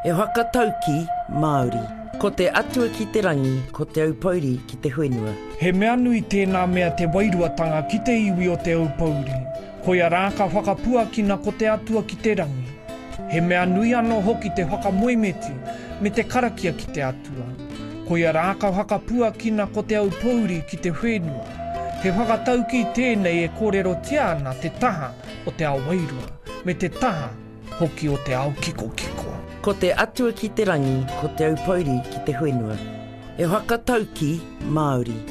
E whakatauki Māori. Ko te atua ki te rangi, ko te aupauri ki te whenua. He mea nui tēnā mea te wairuatanga ki te iwi o te aupauri. Ko ia rāka whakapuakina ko te atua ki te rangi. He mea nui anō hoki te whakamoemeti me te karakia ki te atua. Ko ia rāka whakapuakina ko te aupauri ki te whenua. He whakatauki tēnei e kōrero tiana te taha o te ao wairua, me te taha hoki o te ao kiko. Ko te atua ki te rangi, ko te aupauri ki te whenua. E whakatauki Māori.